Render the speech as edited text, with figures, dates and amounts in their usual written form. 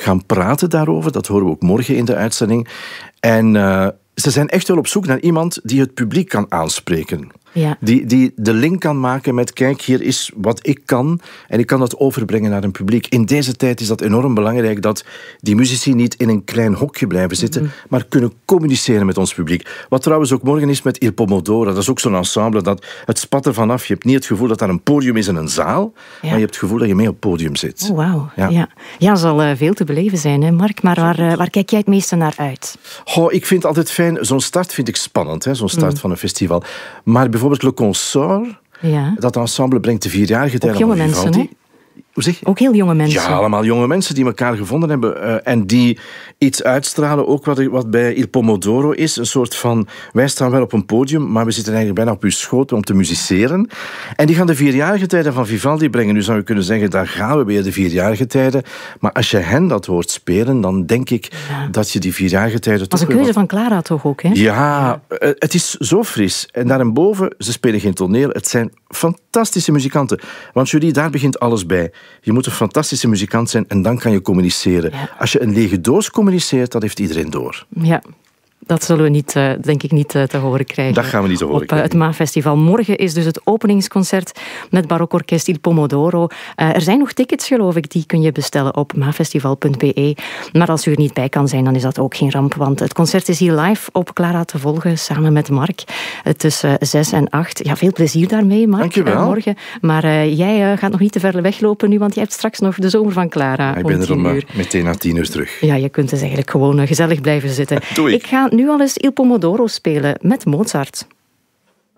gaan praten daarover. Dat horen we ook morgen in de uitzending. En ze zijn echt wel op zoek naar iemand die het publiek kan aanspreken. Ja. Die de link kan maken met, kijk, hier is wat ik kan en ik kan dat overbrengen naar een publiek. In deze tijd is dat enorm belangrijk dat die muzici niet in een klein hokje blijven zitten, maar kunnen communiceren met ons publiek. Wat trouwens ook morgen is met Il Pomodoro, dat is ook zo'n ensemble dat het spat er vanaf. Je hebt niet het gevoel dat daar een podium is in een zaal, maar je hebt het gevoel dat je mee op het podium zit. Oh, wauw. Ja, zal veel te beleven zijn, hè, Mark. Maar waar kijk jij het meeste naar uit? Ik vind het altijd fijn, zo'n start vind ik spannend, hè, zo'n start van een festival. Maar bijvoorbeeld Le Consort, dat ensemble brengt de 4-jarige tijden van Vivaldi. Jonge mensen, hè? Hoe zeg je? Ook heel jonge mensen. Ja, allemaal jonge mensen die elkaar gevonden hebben en die iets uitstralen, ook wat bij Il Pomodoro is. Een soort van, wij staan wel op een podium, maar we zitten eigenlijk bijna op uw schoot om te musiceren. En die gaan de 4-jarige tijden van Vivaldi brengen. Nu zou je kunnen zeggen, daar gaan we weer, de 4-jarige tijden. Maar als je hen dat hoort spelen, dan denk ik dat je die 4-jarige tijden toch... Dat is een keuze van Clara toch ook, hè? Ja, het is zo fris. En daarboven, ze spelen geen toneel. Het zijn fantastische muzikanten. Want Julie, daar begint alles bij. Je moet een fantastische muzikant zijn en dan kan je communiceren. Ja. Als je een lege doos communiceert, dat heeft iedereen door. Ja. Dat zullen we niet, denk ik niet te horen krijgen. Dat gaan we niet te horen krijgen. Op het MAA-festival. Morgen is dus het openingsconcert met barokorkest Il Pomodoro. Er zijn nog tickets, geloof ik. Die kun je bestellen op maafestival.be. Maar als u er niet bij kan zijn, dan is dat ook geen ramp. Want het concert is hier live op Clara te volgen, samen met Mark. Tussen 6 en 8. Ja, veel plezier daarmee, Mark. Dank je wel. Morgen. Maar jij gaat nog niet te ver weglopen nu, want je hebt straks nog de zomer van Clara. Ik ben er om meteen na 10 uur terug. Ja, je kunt dus eigenlijk gewoon gezellig blijven zitten. Doei. Ik ga nu al eens Il Pomodoro spelen met Mozart.